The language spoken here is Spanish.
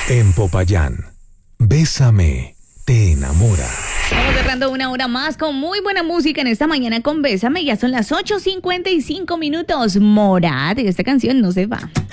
En Popayán, Bésame, te enamora. Estamos cerrando una hora más con muy buena música en esta mañana con Bésame. Ya son las 8:55 minutos. Morat, esta canción no se va.